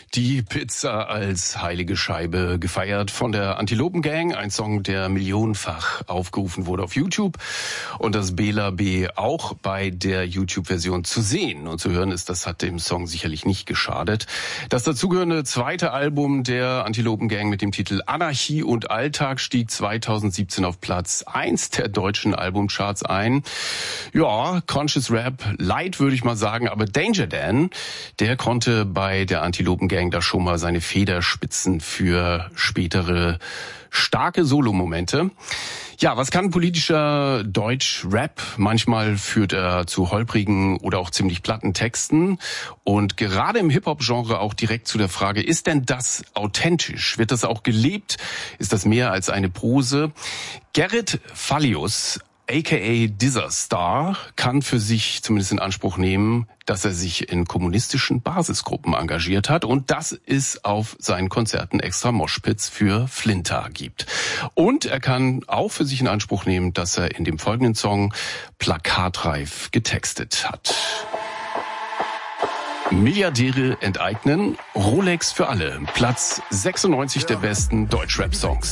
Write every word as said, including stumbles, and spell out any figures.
Die Pizza als heilige Scheibe gefeiert von der Antilopen Gang, ein Song, der millionenfach aufgerufen wurde auf YouTube und das Bela B. auch bei der YouTube-Version zu sehen und zu hören ist, das hat dem Song sicherlich nicht geschadet. Das dazugehörende zweite Album der Antilopen Gang mit dem Titel Anarchie und Alltag stieg zweitausendsiebzehn auf Platz eins der deutschen Albumcharts ein. Ja, Conscious Rap, light würde ich mal sagen, aber Danger Dan, der konnte bei der Antilopen Gang da schon mal seine Federspitzen für spätere starke Solomomente. Ja, was kann politischer Deutsch-Rap? Manchmal führt er zu holprigen oder auch ziemlich platten Texten. Und gerade im Hip-Hop-Genre auch direkt zu der Frage, ist denn das authentisch? Wird das auch gelebt? Ist das mehr als eine Prose? Gerrit Fallius, aka Disaster, kann für sich zumindest in Anspruch nehmen, dass er sich in kommunistischen Basisgruppen engagiert hat und dass es auf seinen Konzerten extra Moshpits für Flinter gibt. Und er kann auch für sich in Anspruch nehmen, dass er in dem folgenden Song plakatreif getextet hat. Milliardäre enteignen, Rolex für alle. Platz sechsundneunzig der besten Deutsch-Rap-Songs.